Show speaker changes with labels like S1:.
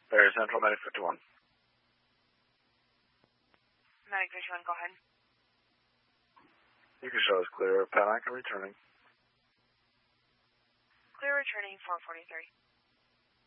S1: Barrier Central, Medic 51.
S2: Medic 51, go ahead.
S1: You can show us clear. Panic and returning.
S2: Clear returning 443.